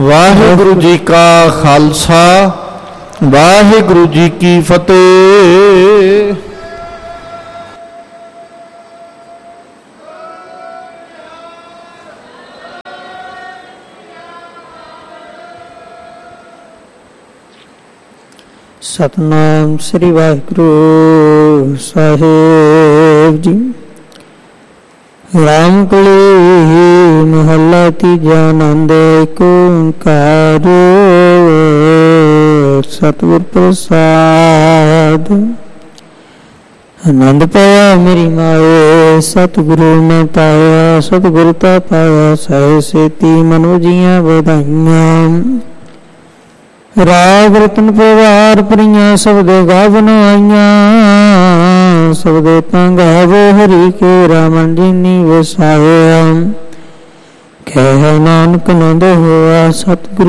ਵਾਹਿਗੁਰੂ ਜੀ ਕਾ ਖਾਲਸਾ, ਵਾਹਿਗੁਰੂ ਜੀ ਕੀ ਫਤਿਹ। ਸਤਨਾਮ ਸ੍ਰੀ ਵਾਹਿਗੁਰੂ ਸਾਹਿਬ ਜੀ। ਰਾਮ ਕਲੀ ਮਹੱਲਾ ਤੀਜਾ। ਆਨੰਦ ਏਕ ਓੰਕਾਰ ਸਤਿਗੁਰ ਪ੍ਰਸਾਦ। ਆਨੰਦ ਪਾਇਆ ਮੇਰੀ ਮਾਏ, ਸਤਿਗੁਰੂ ਮੈਂ ਪਾਇਆ, ਸਤਿਗੁਰ ਤਾ ਪਾਇਆ। ਸਹਿ ਸੇਤੀ ਮਨੁ ਜੀਆਂ ਵਧਾਈਆਂ। ਰਾਗ ਰਤਨ ਪਵਾਰ ਪ੍ਰੀਆਂ ਸਬਦੇ ਗਾਵਨ ਆਈਆਂ। ਸਬਦੇ ਤਾਂ ਗਾਵੋ ਹਰੀ ਕੇ ਰਾਮਨ ਜਿਨੀ ਵਸਾਇਆ। ਕਹਿ ਨਾਨਕ ਨੰਦ ਹੋਆ ਸਤਿਗੁਰੂ